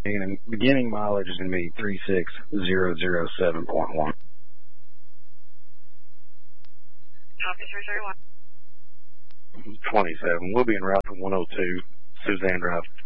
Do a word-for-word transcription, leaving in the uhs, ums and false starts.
And beginning mileage is going to be three six zero zero seven point one. Copy, three thirty-one. twenty-seven. We'll be en route to one oh two Suzanne Drive.